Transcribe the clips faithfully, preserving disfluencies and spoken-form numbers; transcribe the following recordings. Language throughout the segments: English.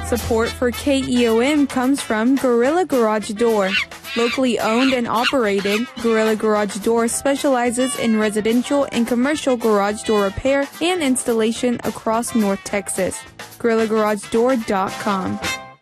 Support for K E O M comes from Gorilla Garage Door. Locally owned and operated, Gorilla Garage Door specializes in residential and commercial garage door repair and installation across North Texas. gorilla garage door dot com.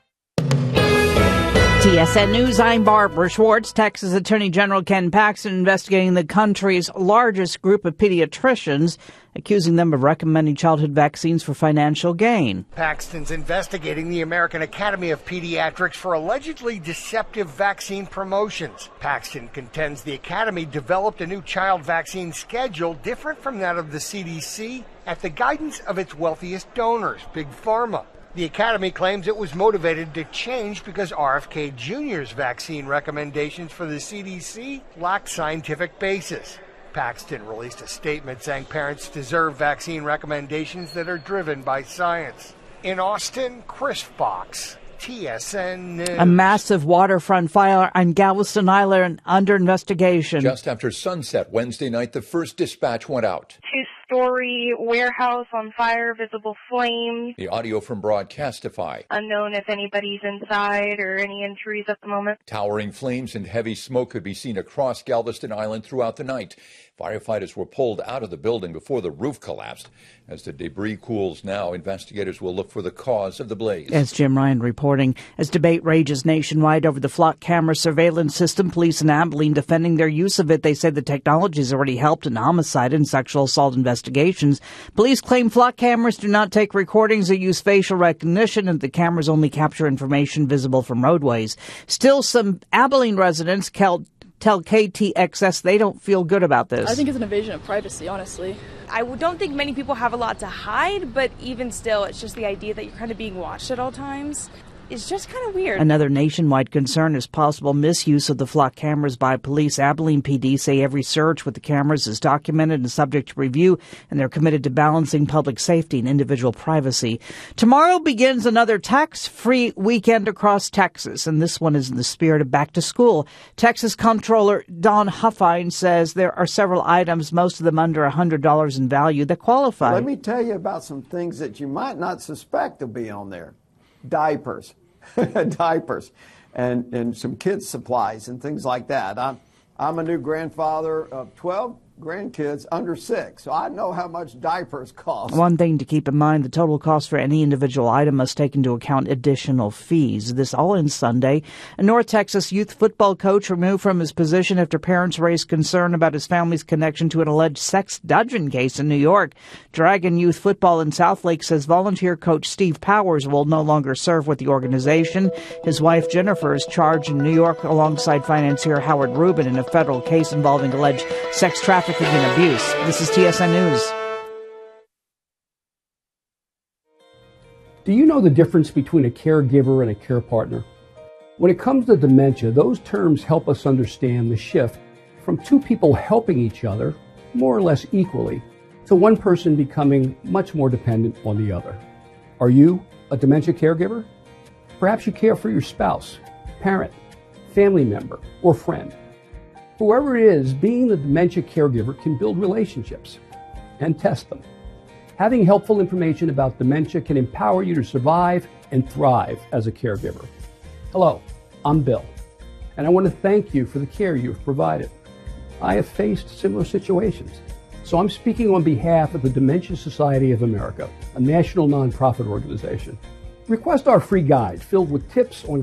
T S N News, I'm Barbara Schwartz. Texas Attorney General Ken Paxton investigating the country's largest group of pediatricians, accusing them of recommending childhood vaccines for financial gain. Paxton's investigating the American Academy of Pediatrics for allegedly deceptive vaccine promotions. Paxton contends the Academy developed a new child vaccine schedule different from that of the C D C at the guidance of its wealthiest donors, Big Pharma. The Academy claims it was motivated to change because R F K Junior's vaccine recommendations for the C D C lacked scientific basis. Paxton released a statement saying parents deserve vaccine recommendations that are driven by science. In Austin, Chris Fox, T S N News. A massive waterfront fire on Galveston Island under investigation. Just after sunset Wednesday night, the first dispatch went out. Two-story warehouse on fire, visible flames. The audio from Broadcastify. Unknown if anybody's inside or any injuries at the moment. Towering flames and heavy smoke could be seen across Galveston Island throughout the night. Firefighters were pulled out of the building before the roof collapsed. As the debris cools now, investigators will look for the cause of the blaze. As Jim Ryan reporting, as debate rages nationwide over the flock camera surveillance system, police in Abilene defending their use of it. They say the technology has already helped in homicide and sexual assault investigations. Police claim flock cameras do not take recordings or use facial recognition, and the cameras only capture information visible from roadways. Still, some Abilene residents tell Tell K T X S they don't feel good about this. I think it's an invasion of privacy, honestly. I don't think many people have a lot to hide, but even still, it's just the idea that you're kind of being watched at all times. It's just kind of weird. Another nationwide concern is possible misuse of the flock cameras by police. Abilene P D say every search with the cameras is documented and subject to review, and they're committed to balancing public safety and individual privacy. Tomorrow begins another tax-free weekend across Texas, and this one is in the spirit of back to school. Texas Comptroller Don Huffine says there are several items, most of them under one hundred dollars in value, that qualify. Let me tell you about some things that you might not suspect will be on there. Diapers, diapers, and, and some kids' supplies and things like that. I'm, I'm a new grandfather of twelve grandkids under six, so I know how much diapers cost. One thing to keep in mind, the total cost for any individual item must take into account additional fees. This all ends Sunday. A North Texas youth football coach removed from his position after parents raised concern about his family's connection to an alleged sex dungeon case in New York. Dragon Youth Football in Southlake says volunteer coach Steve Powers will no longer serve with the organization. His wife Jennifer is charged in New York alongside financier Howard Rubin in a federal case involving alleged sex trafficking and abuse. This is T S N News. Do you know the difference between a caregiver and a care partner? When it comes to dementia, those terms help us understand the shift from two people helping each other, more or less equally, to one person becoming much more dependent on the other. Are you a dementia caregiver? Perhaps you care for your spouse, parent, family member, or friend. Whoever it is, being the dementia caregiver can build relationships and test them. Having helpful information about dementia can empower you to survive and thrive as a caregiver. Hello, I'm Bill, and I want to thank you for the care you have provided. I have faced similar situations, so I'm speaking on behalf of the Dementia Society of America, a national nonprofit organization. Request our free guide filled with tips on